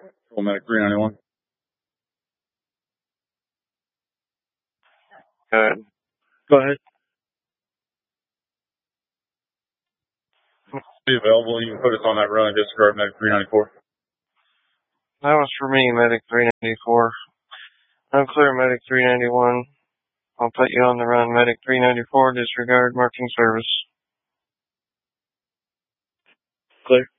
Full medic 391. Good. Go ahead. Be available. You can put us on that run and disregard medic 394. That was for me, medic 394. I'm clear, medic 391. I'll put you on the run, medic 394. Disregard marking service. Clear.